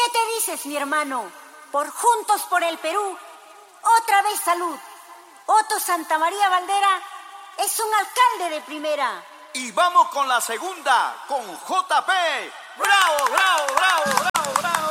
¿Qué te dices, mi hermano? Por Juntos por el Perú, otra vez salud. Otto Santamaría Valdera es un alcalde de primera. Y vamos con la segunda, con JP. ¡Bravo, bravo, bravo, bravo, bravo!